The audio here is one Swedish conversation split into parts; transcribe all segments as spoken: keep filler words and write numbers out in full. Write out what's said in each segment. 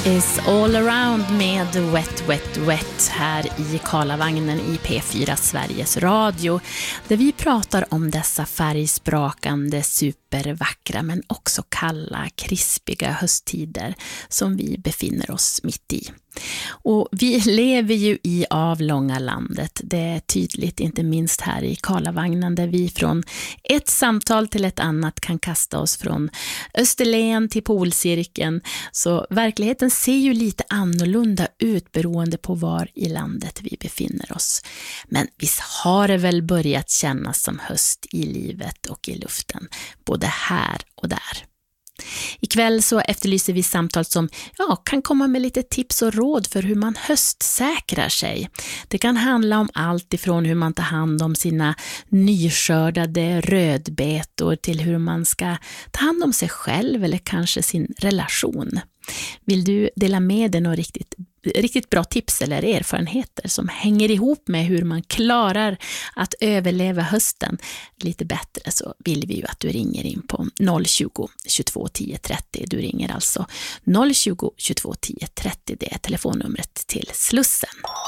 Is all around med Wet, Wet, Wet här i Karlavagnen i P fyra Sveriges Radio, där vi pratar om dessa färgsprakande, supervackra men också kalla, krispiga hösttider som vi befinner oss mitt i. Och vi lever ju i avlånga landet, det är tydligt inte minst här i Karlavagnen, där vi från ett samtal till ett annat kan kasta oss från Österlen till Polcirkeln. Så verkligheten ser ju lite annorlunda ut beroende på var i landet vi befinner oss. Men visst har det väl börjat kännas som höst i livet och i luften, både här och där. Ikväll så efterlyser vi samtal som ja, kan komma med lite tips och råd för hur man höstsäkrar sig. Det kan handla om allt ifrån hur man tar hand om sina nyskördade rödbetor till hur man ska ta hand om sig själv eller kanske sin relation. Vill du dela med dig några riktigt, riktigt bra tips eller erfarenheter som hänger ihop med hur man klarar att överleva hösten lite bättre, så vill vi ju att du ringer in på noll tjugo, tjugotvå tio trettio. Du ringer alltså noll tjugo, tjugotvå tio trettio, det är telefonnumret till Slussen.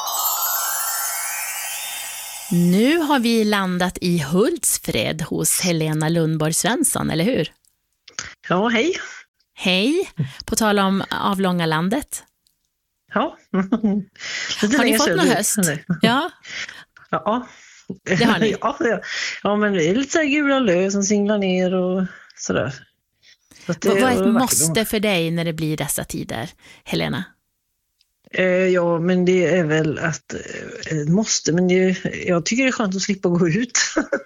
Nu har vi landat i Hultsfred hos Helena Lundborg Svensson, eller hur? Ja, hej. Hej, på tal om avlånga landet. Ja. Har ni fått någon höst? Ja. Ja. Det har ni. Ja, ja. Ja, men det är lite så här gula löv som singlar ner och sådär. Så att det, vad är ett och måste för dig när det blir dessa tider, Helena? Eh, ja, men det är väl att eh, måste, men det, jag tycker det är skönt att slippa gå ut.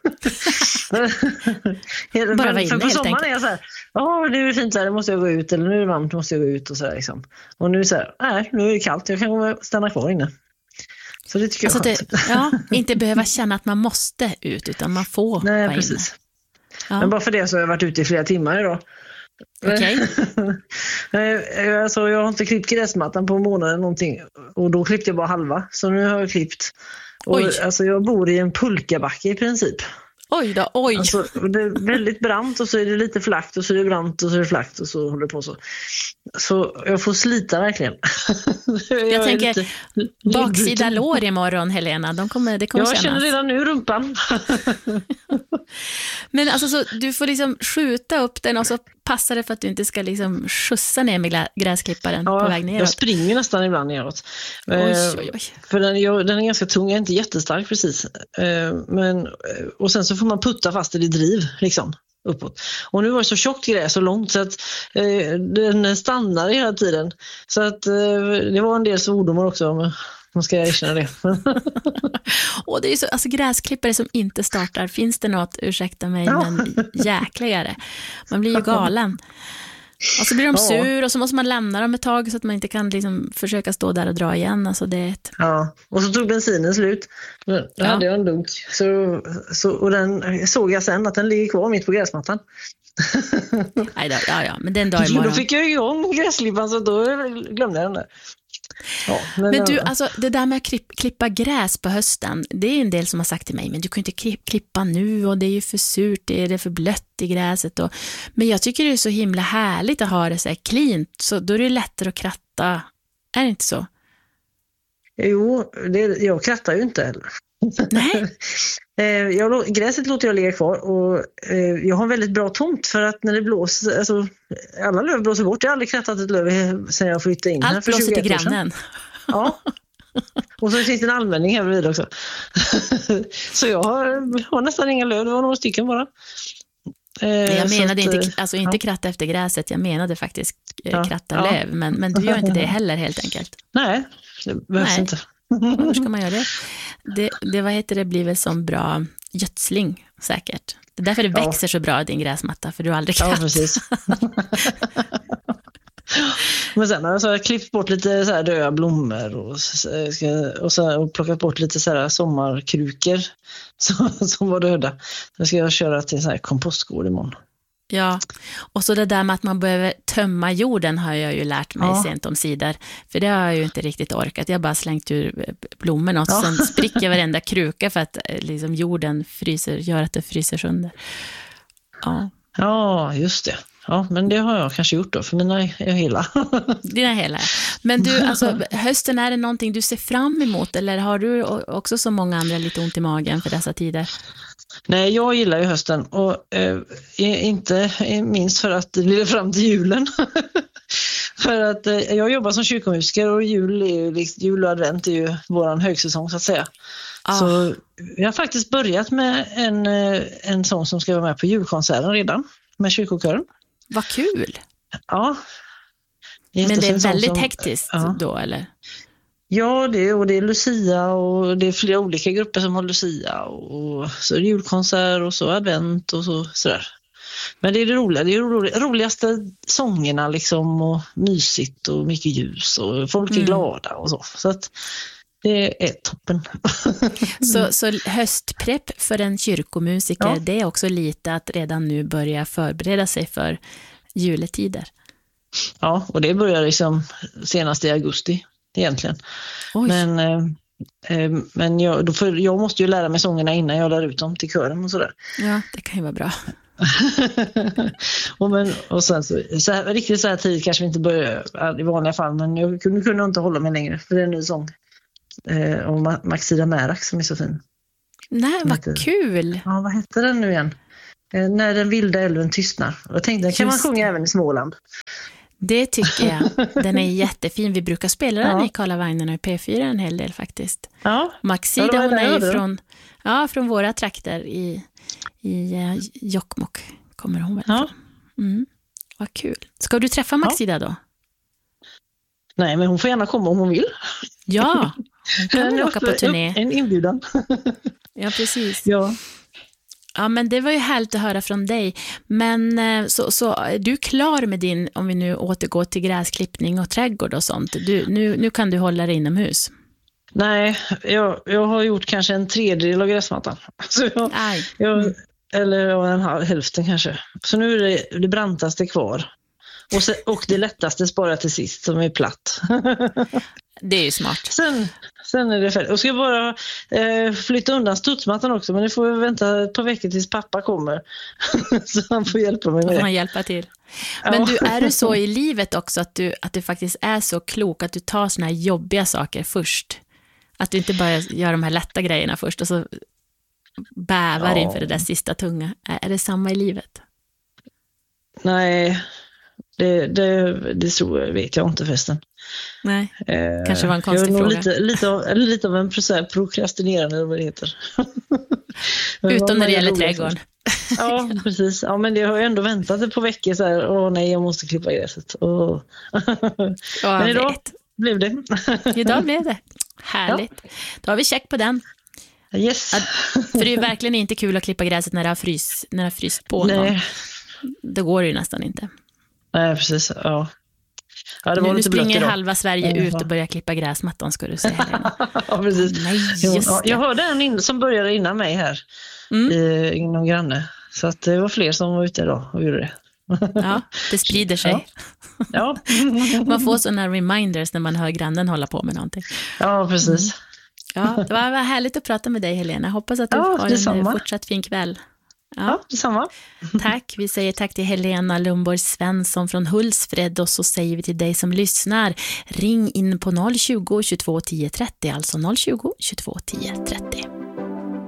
Hela, Bara vara inne, för på helt sommaren enkelt. är jag så här, ja, nu är det fint så här, nu måste jag gå ut, eller nu är det varmt, måste jag gå ut och så här liksom. Och nu är det så här, nej, nu är det kallt, jag kan stanna kvar inne. Så det tycker Alltså jag är skönt. det, ja, inte behöva känna att man måste ut, utan man får Nej, vara precis. inne. Ja. Men bara för det så har jag varit ute i flera timmar idag. Okej. Alltså, jag har inte klippt gräsmattan på månaden någonting. Och då klippte jag bara halva. Så nu har jag klippt. Och, alltså, jag bor i en pulkabacke i princip. Oj då, oj. Alltså, det är väldigt brant och så är det lite flackt och så är det brant och så är det flackt och så håller det på så. Så jag får slita verkligen. jag, jag tänker, lite, baksida lår imorgon, Helena. De kommer, det kommer jag kännas. känner redan nu rumpan. Men alltså, så, du får liksom skjuta upp den och så passar det för att du inte ska liksom skjutsa ner med gräsklipparen ja, på väg neråt. Jag springer nästan ibland neråt. Oj, oj, oj. För den, jag, den är ganska tung, jag är inte jättestark precis. Men, och sen så får man putta fast i driv liksom, uppåt. Och nu var det så tjockt gräs och långt så att eh, den stannar hela tiden. Så att eh, det var en del svordomar också, men man ska erkänna det. Och det är ju så, alltså gräsklippare som inte startar, finns det något, ursäkta mig, ja. Men jäkligare. Man blir ju galen. Och så blir de ja. sur och så måste man lämna dem ett tag så att man inte kan liksom försöka stå där och dra igen. Alltså det är ett... Ja, och så tog bensinen slut. Då ja. hade jag en dunk. Så, så, och den såg jag sen att den ligger kvar mitt på gräsmattan. Nej då, ja, ja, men den dag imorgon. Då fick jag igång gräsklippan så då glömde jag den där. Ja, men men du, alltså det där med att klippa gräs på hösten, det är en del som har sagt till mig, men du kan inte klippa nu och det är ju för surt, det är för blött i gräset. Och, men jag tycker det är så himla härligt att ha det så här cleant, så då är det lättare att kratta. Är det inte så? Jo, det, jag krattar ju inte heller. Nej. jag, gräset låter jag ligga kvar och eh, jag har en väldigt bra tomt för att när det blåser, alltså alla löv blåser bort. Jag har aldrig krattat ett löv sedan jag flyttade in. Allt blåser till grannen. Ja. Och så finns det en användning här bredvid också. Så jag har, har nästan inga löv, det var några stycken bara. Eh, jag menade att, inte, alltså inte ja. kratta efter gräset, jag menade faktiskt eh, kratta ja. löv, men, men du gör inte det heller helt enkelt. Nej, det behövs Nej. inte. Hur ska man göra det? Det, det vad heter det, blir väl som bra gödsling säkert. Det är därför det växer ja. så bra din gräsmatta, för du har aldrig krattat. Ja, precis. Men sen har jag klippt bort lite så här döda blommor och, och, så, och plockat bort lite så här sommarkrukor som, som var döda. Nu ska jag köra till så här kompostgård imorgon. Ja, och så det där med att man behöver tömma jorden har jag ju lärt mig ja. sent om sidor. För det har jag ju inte riktigt orkat. Jag har bara slängt ur blommorna och ja. sen spricker varenda kruka för att liksom, jorden fryser, gör att det fryser sönder. Ja. Ja, just det. ja, men det har jag kanske gjort då, för mina är hela. Dina hela. Men du, alltså, hösten, är det någonting du ser fram emot, eller har du också som många andra lite ont i magen för dessa tider? Nej, jag gillar ju hösten och eh, inte minst för att det blir fram till julen. För att eh, jag jobbar som kyrkomusiker och jul, är ju, liksom, jul och advent är ju våran högsäsong så att säga. Ah. Så jag har faktiskt börjat med en, en sång som ska vara med på julkonserten redan med kyrkokören. Vad kul! Ja. Men det är väldigt som, hektiskt ja. då, eller? Ja, det, och det är Lucia och det är flera olika grupper som har Lucia och så är det julkonsert och så advent och så, sådär. Men det är det roliga, det är de roliga, roligaste sångerna liksom och mysigt och mycket ljus och folk är mm. glada och så. Så att det är toppen. Så, så höstprepp för en kyrkomusiker, ja. Det är också lite att redan nu börja förbereda sig för juletider. Ja, och det börjar liksom senast i augusti egentligen. Oj. Men, eh, men jag, då för, jag måste ju lära mig sångerna innan jag lär ut dem till kören och sådär. Ja, det kan ju vara bra. och, men, och sen så, så här, riktigt så här tid kanske vi inte börjar i vanliga fall, men jag kunde, kunde inte hålla mig längre för det är en ny sång. Eh, och Maxida Märak som är så fin. Nej, vad heter, kul! Ja, vad heter den nu igen? Eh, när den vilda älven tystnar. Jag tänkte, den kan man sjunga även i Småland. Det tycker jag. Den är jättefin. Vi brukar spela den ja. i Karlavagnen och i P fyra en hel del faktiskt. Ja. Maxida, ja, hon är ju från, ja, från våra trakter i, i uh, Jokkmokk kommer hon väl ja. från. Mm. Vad kul. Ska du träffa Maxida ja. då? Nej, men hon får gärna komma om hon vill. Ja, hon kan väl åka på turné. En inbjudan. Ja, precis. Ja. Ja, men det var ju härligt att höra från dig. Men så, så är du klar med din, om vi nu återgår till gräsklippning och trädgård och sånt. Du, nu, nu kan du hålla dig inomhus. Nej, jag, jag har gjort kanske en tredjedel av gräsmattan. Så jag, Aj. Jag, eller en halv, hälften kanske. Så nu är det det brantaste kvar. Och, se, och det lättaste sparar till sist som är platt. Det är ju smart. Sen, sen är det färdigt. Och ska jag bara eh, flytta undan studsmattan också. Men det får vi vänta ett par veckor tills pappa kommer. Så han får hjälpa mig med det. Han hjälpa till. Men ja. Du, är du så i livet också att du, att du faktiskt är så klok att du tar såna här jobbiga saker först? Att du inte bara gör de här lätta grejerna först och så bävar ja. inför det där sista tunga. Är, är det samma i livet? Nej, det, det, det så vet jag inte förresten. Nej, eh, kanske var en konstig fråga. Lite, lite, av, lite av en prokrastinerande eller vad det heter. Utom när det gäller trädgården. Ja, precis. Ja, men det har jag ändå väntat ett par veckor så här. Åh nej, jag måste klippa gräset. Åh. Ja, men idag vet. blev det. Idag blev det. Härligt. Ja. Då har vi check på den. Yes. Att, för det är ju verkligen inte kul att klippa gräset när det har frys, när det har fryst på. Nej. Någon. Det går ju nästan inte. Nej, precis. Ja. Ja, det var nu lite springer halva Sverige ut och börjar klippa gräsmattan, ska du säga. Ja, precis. Nej, ja, jag hörde en in, som började innan mig här mm. i, inom granne. Så att det var fler som var ute idag och gjorde det. Ja, det sprider sig. Ja. Ja. Man får sådana reminders när man hör grannen hålla på med någonting. Ja, precis. Mm. Ja, det var härligt att prata med dig, Helena. Jag hoppas att du ja, har en fortsatt fin kväll. Ja, ja, detsamma. Tack. Vi säger tack till Helena Lundborg Svensson från Hultsfred, och så säger vi till dig som lyssnar, ring in på noll tjugo, tjugotvå, tio trettio, alltså noll tjugo, tjugotvå, tio trettio.